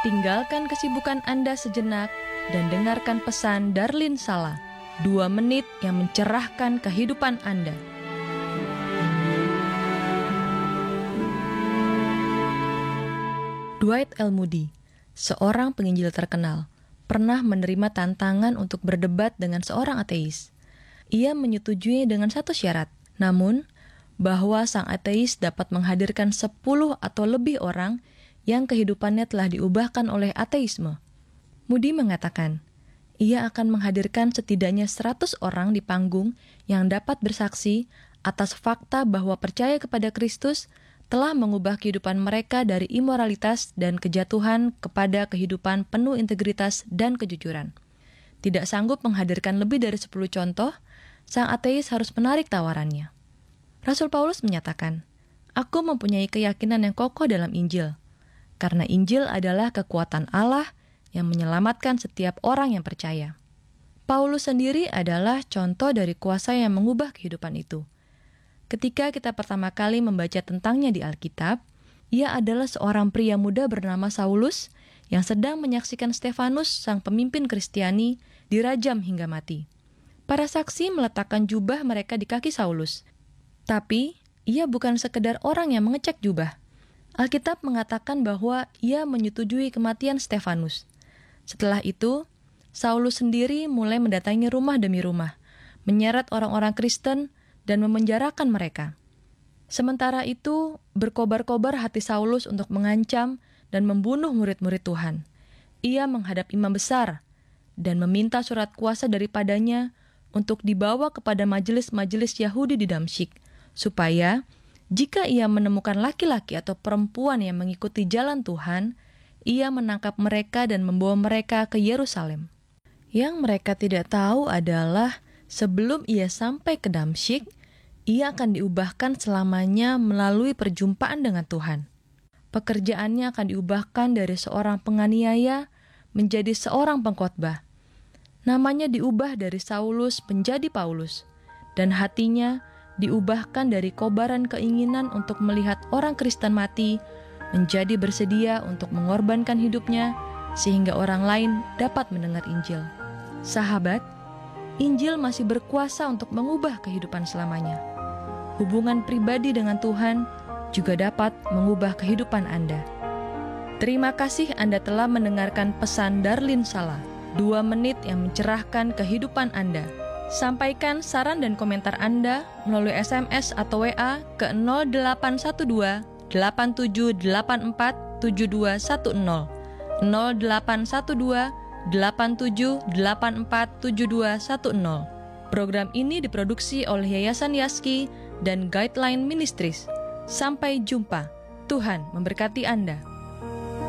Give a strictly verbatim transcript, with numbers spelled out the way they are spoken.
Tinggalkan kesibukan Anda sejenak dan dengarkan pesan Darlin Sala, dua menit yang mencerahkan kehidupan Anda. Dwight L. Moody, seorang penginjil terkenal, pernah menerima tantangan untuk berdebat dengan seorang ateis. Ia menyetujui dengan satu syarat, namun bahwa sang ateis dapat menghadirkan sepuluh atau lebih orang yang kehidupannya telah diubahkan oleh ateisme. Moody mengatakan, ia akan menghadirkan setidaknya seratus orang di panggung yang dapat bersaksi atas fakta bahwa percaya kepada Kristus telah mengubah kehidupan mereka dari imoralitas dan kejatuhan kepada kehidupan penuh integritas dan kejujuran. Tidak sanggup menghadirkan lebih dari sepuluh contoh, sang ateis harus menarik tawarannya. Rasul Paulus menyatakan, "Aku mempunyai keyakinan yang kokoh dalam Injil, karena Injil adalah kekuatan Allah yang menyelamatkan setiap orang yang percaya." Paulus sendiri adalah contoh dari kuasa yang mengubah kehidupan itu. Ketika kita pertama kali membaca tentangnya di Alkitab, ia adalah seorang pria muda bernama Saulus yang sedang menyaksikan Stefanus, sang pemimpin Kristiani, dirajam hingga mati. Para saksi meletakkan jubah mereka di kaki Saulus. Tapi, ia bukan sekedar orang yang mengecek jubah. Alkitab mengatakan bahwa ia menyetujui kematian Stefanus. Setelah itu, Saulus sendiri mulai mendatangi rumah demi rumah, menyeret orang-orang Kristen dan memenjarakan mereka. Sementara itu, berkobar-kobar hati Saulus untuk mengancam dan membunuh murid-murid Tuhan. Ia menghadap imam besar dan meminta surat kuasa daripadanya untuk dibawa kepada majelis-majelis Yahudi di Damsyik, supaya jika ia menemukan laki-laki atau perempuan yang mengikuti jalan Tuhan, ia menangkap mereka dan membawa mereka ke Yerusalem. Yang mereka tidak tahu adalah sebelum ia sampai ke Damsyik, ia akan diubahkan selamanya melalui perjumpaan dengan Tuhan. Pekerjaannya akan diubahkan dari seorang penganiaya menjadi seorang pengkhotbah. Namanya diubah dari Saulus menjadi Paulus, dan hatinya diubahkan dari kobaran keinginan untuk melihat orang Kristen mati menjadi bersedia untuk mengorbankan hidupnya sehingga orang lain dapat mendengar Injil. Sahabat, Injil masih berkuasa untuk mengubah kehidupan selamanya. Hubungan pribadi dengan Tuhan juga dapat mengubah kehidupan Anda. Terima kasih Anda telah mendengarkan pesan Darlin Sala, dua menit yang mencerahkan kehidupan Anda. Sampaikan saran dan komentar Anda melalui S M S atau W A ke nol delapan satu dua delapan tujuh delapan empat tujuh dua satu nol, nol delapan satu dua delapan tujuh delapan empat tujuh dua satu nol. Program ini diproduksi oleh Yayasan Yaski dan Guideline Ministries. Sampai jumpa. Tuhan memberkati Anda.